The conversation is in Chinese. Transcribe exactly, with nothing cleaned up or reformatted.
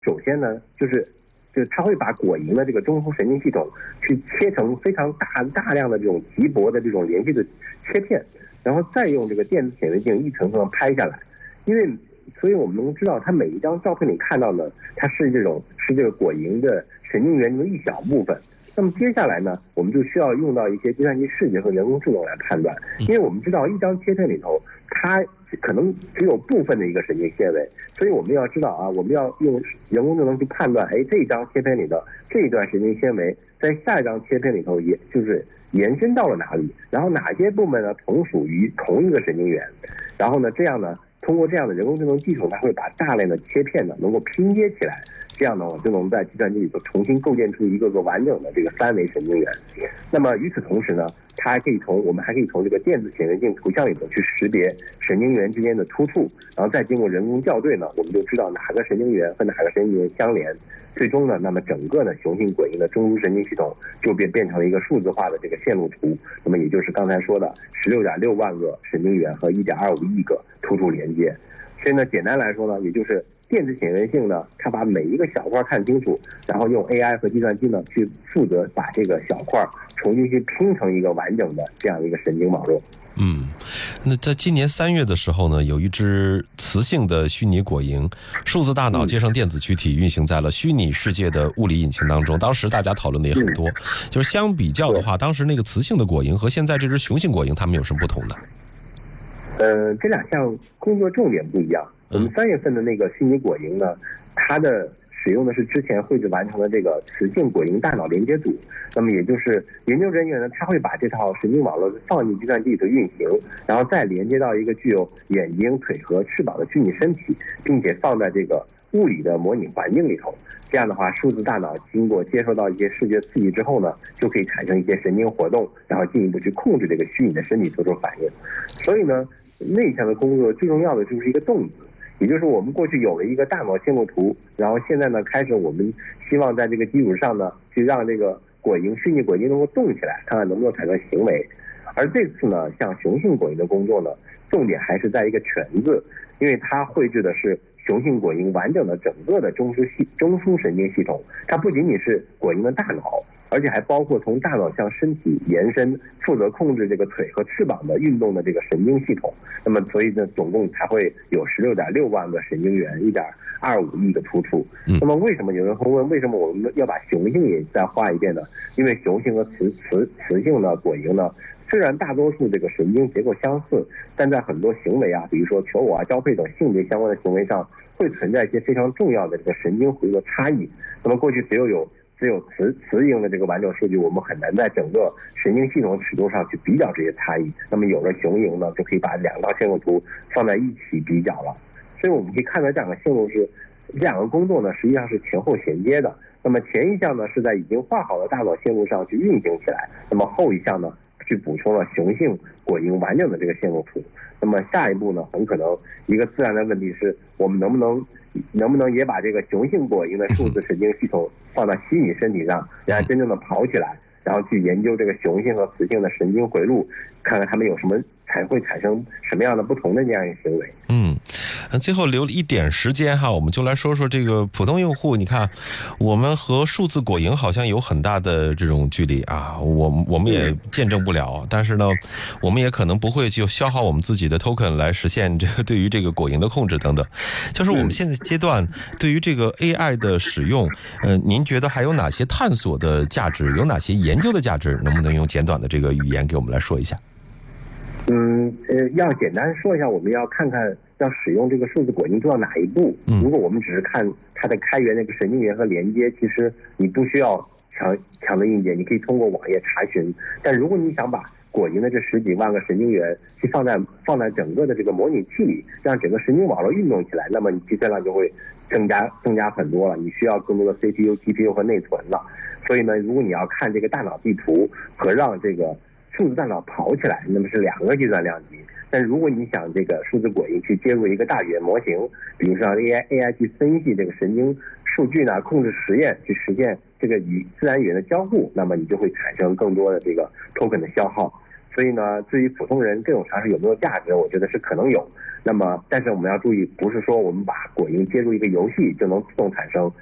首先呢，就是就是它会把果蝇的这个中枢神经系统去切成非常大大量的这种极薄的这种连续的切片，然后再用这个电子显微镜一层层拍下来。因为所以我们能知道，它每一张照片里看到的，它是这种是这个果蝇的神经元中的一小部分。那么接下来呢，我们就需要用到一些计算机视觉和人工智能来判断，因为我们知道一张切片里头，它可能只有部分的一个神经纤维，所以我们要知道啊，我们要用人工智能去判断，哎，这一张切片里的这一段神经纤维在下一张切片里头，也就是延伸到了哪里，然后哪些部分呢同属于同一个神经元，然后呢，这样呢，通过这样的人工智能技术，它会把大量的切片呢能够拼接起来。这样呢，我就能在计算机里头重新构建出一个个完整的这个三维神经元。那么与此同时呢，它还可以从我们还可以从这个电子显微镜图像里头去识别神经元之间的突触，然后再经过人工校对呢，我们就知道哪个神经元和哪个神经元相连。最终呢，那么整个的雄性果蝇的中枢神经系统就变变成了一个数字化的这个线路图。那么也就是刚才说的十六点六万个神经元和一点二五亿个突触连接。所以呢，简单来说呢，也就是电子显微镜呢，它把每一个小块看清楚，然后用 A I 和计算机呢去负责把这个小块重新去拼成一个完整的这样一个神经网络。 嗯，那在今年三月的时候呢，有一只雌性的虚拟果蝇，数字大脑接上电子躯体，运行在了虚拟世界的物理引擎当中。当时大家讨论的也很多，就是相比较的话，当时那个雌性的果蝇和现在这只雄性果蝇，它们有什么不同呢？ 呃，这两项工作重点不一样。我们三月份的那个虚拟果蝇呢，它的使用的是之前绘制完成的这个雌性果蝇大脑连接组。那么也就是研究人员呢，他会把这套神经网络放进计算机里头运行，然后再连接到一个具有眼睛、腿和翅膀的虚拟身体，并且放在这个物理的模拟环境里头。这样的话，数字大脑经过接受到一些视觉刺激之后呢，就可以产生一些神经活动，然后进一步去控制这个虚拟的身体做出反应。所以呢，内项的工作最重要的就是一个动字，也就是我们过去有了一个大脑线路图，然后现在呢，开始我们希望在这个基础上呢，去让这个果蝇虚拟果蝇能够动起来，看看能不能产生行为。而这次呢，像雄性果蝇的工作呢，重点还是在一个全字，因为它绘制的是雄性果蝇完整的整个的中枢系中枢神经系统，它不仅仅是果蝇的大脑，而且还包括从大脑向身体延伸，负责控制这个腿和翅膀的运动的这个神经系统。那么，所以呢，总共才会有十六点六万个神经元，一点二五亿个突触。那么，为什么有人会问，为什么我们要把雄性也再画一遍呢？因为雄性和雌雌雌性的果蝇呢，虽然大多数这个神经结构相似，但在很多行为啊，比如说求偶啊、交配等性别相关的行为上，会存在一些非常重要的这个神经回路的差异。那么，过去只有有只有雌雌蝇的这个完整数据，我们很难在整个神经系统尺度上去比较这些差异。那么有了雄蝇呢，就可以把两套线路图放在一起比较了。所以我们可以看到这两个线路是这两个工作呢，实际上是前后衔接的。那么前一项呢是在已经画好的大脑线路上去运行起来，那么后一项呢去补充了雄性果蝇完整的这个线路图。那么下一步呢，很可能一个自然的问题是，我们能不能能不能也把这个雄性果蝇的数字神经系统放到虚拟身体上，让它真正的跑起来，然后去研究这个雄性和雌性的神经回路，看看它们有什么才会产生什么样的不同的这样一个行为。 嗯，最后留了一点时间哈，我们就来说说这个普通用户。你看，我们和数字果蝇好像有很大的这种距离啊，我我们也见证不了，但是呢，我们也可能不会就消耗我们自己的 token 来实现这个对于这个果蝇的控制等等。就是我们现在阶段对于这个 A I 的使用，呃，您觉得还有哪些探索的价值，有哪些研究的价值？能不能用简短的这个语言给我们来说一下？ 嗯，呃，要简单说一下，我们要看看要使用这个数字果蝇做到哪一步。如果我们只是看它的开源那个神经元和连接，其实你不需要强强的硬件，你可以通过网页查询。但如果你想把果蝇的这十几万个神经元去放在放在整个的这个模拟器里，让整个神经网络运动起来，那么你计算量就会增加增加很多了，你需要更多的 C P U、G P U 和内存了。所以呢，如果你要看这个大脑地图和让这个数字大脑跑起来，那么是两个计算量级。但如果你想这个数字果蝇去接入一个大语言模型，比如说让 A I A I 去分析这个神经数据呢，控制实验，去实现这个与自然语言的交互，那么你就会产生更多的这个 token 的消耗。所以呢，对于普通人这种尝试有没有价值，我觉得是可能有。 那么，但是我们要注意，不是说我们把果蝇接入一个游戏就能自动产生，